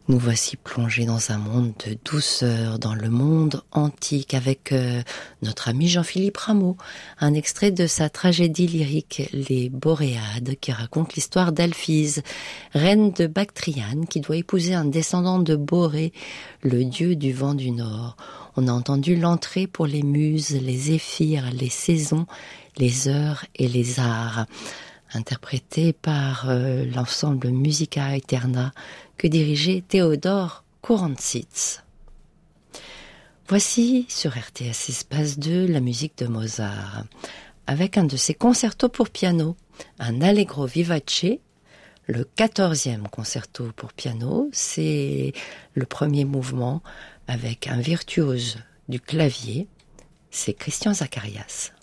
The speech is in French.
Nous voici plongés dans un monde de douceur, dans le monde antique, avec notre ami Jean-Philippe Rameau, un extrait de sa tragédie lyrique Les Boréades, qui raconte l'histoire d'Alphise, reine de Bactriane, qui doit épouser un descendant de Borée, le dieu du vent du nord. On a entendu l'entrée pour les muses, les zéphyrs, les saisons, les heures et les arts, interprété par l'ensemble Musica Eterna que dirigeait Théodore Courantzitz. Voici sur RTS Espace 2 la musique de Mozart, avec un de ses concertos pour piano, un Allegro vivace, le 14e concerto pour piano. C'est le premier mouvement avec un virtuose du clavier, c'est Christian Zacharias.